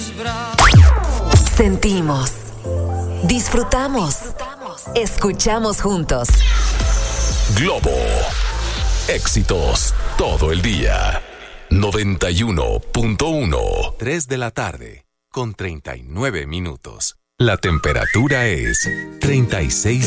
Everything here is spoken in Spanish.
Sentimos, disfrutamos, escuchamos juntos. Globo. Éxitos todo el día. 91.1. 3 de la tarde, con 39 minutos. La temperatura es 36